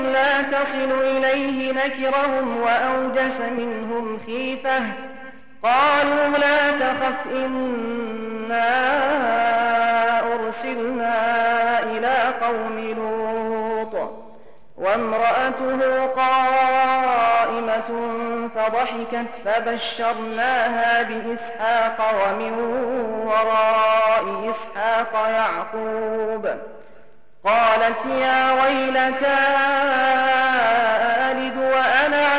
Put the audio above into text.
لا تصل إليه نكرهم وأوجس منهم خيفة. قالوا لا تخف إنا أرسلنا إلى قوم لوط وامرأته قائمة فضحكت فبشرناها بإسحاق ومن وراء إسحاق يعقوب. قالت يا ويلتى ألد